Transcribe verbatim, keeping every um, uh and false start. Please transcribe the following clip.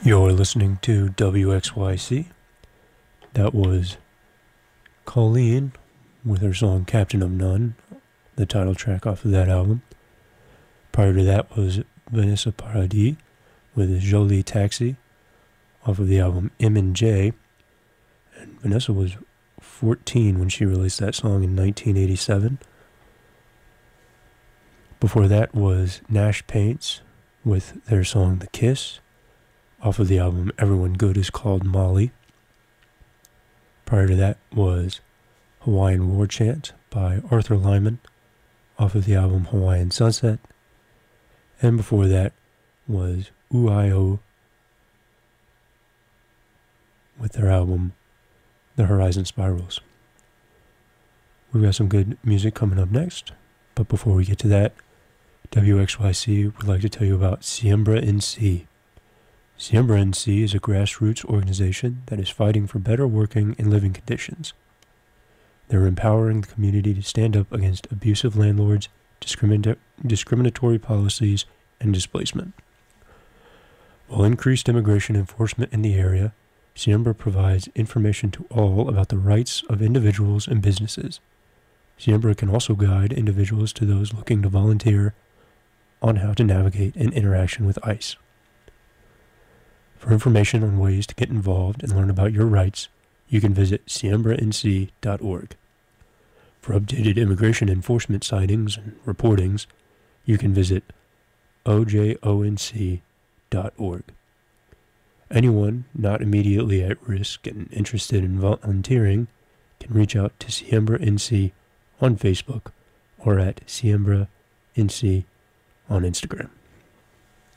You're listening to W X Y C. That was Colleen with her song Captain of None, the title track off of that album. Prior to that was Vanessa Paradis with Jolie Taxi off of the album M and J. And Vanessa was fourteen when she released that song in nineteen eighty-seven. Before that was Nash Paints with their song The Kiss off of the album Everyone Good Is Called Molly. Prior to that was Hawaiian War Chant by Arthur Lyman off of the album Hawaiian Sunset. And before that was Uio with their album The Horizon Spirals. We've got some good music coming up next, but before we get to that, W X Y C would like to tell you about Siembra N C. Siembra N C is a grassroots organization that is fighting for better working and living conditions. They're empowering the community to stand up against abusive landlords, discrimin- discriminatory policies, and displacement. While increased immigration enforcement in the area, Siembra provides information to all about the rights of individuals and businesses. Siembra can also guide individuals to those looking to volunteer on how to navigate an interaction with ICE. For information on ways to get involved and learn about your rights, you can visit siembra n c dot org. For updated immigration enforcement sightings and reportings, you can visit o j o n c dot org. Anyone not immediately at risk and interested in volunteering can reach out to Siembra N C on Facebook or at Siembra N C on Instagram.